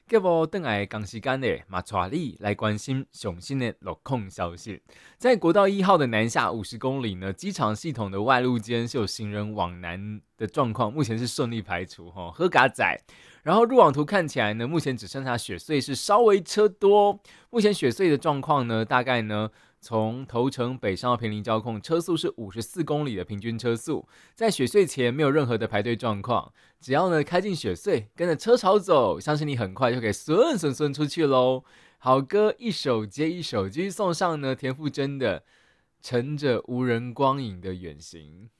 结果等来的时间呢，马带你来关心最新的路况消息。在国道1号的南下50公里呢，机场系统的外路间是有行人往南的状况，目前是顺利排除哈，合嘎仔。然后路网图看起来呢，目前只剩下雪隧是稍微车多。目前雪隧的状况呢，大概呢从头城北上到平林交控，车速是54公里的平均车速，在雪隧前没有任何的排队状况。只要呢开进雪隧，跟着车潮走，相信你很快就可以顺出去喽。好歌一首接一首，继续送上呢田馥甄的《乘着无人光影的远行》。